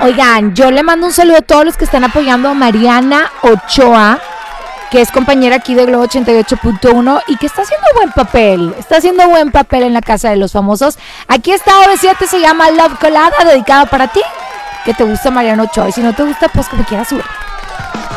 Oigan, yo le mando un saludo a todos los que están apoyando a Mariana Ochoa, que es compañera aquí de Globo 88.1 y que está haciendo buen papel en la Casa de los Famosos. Aquí está OV7, se llama Love Colada, dedicado para ti, que te gusta Mariana Ochoa, y si no te gusta, pues como quieras sube.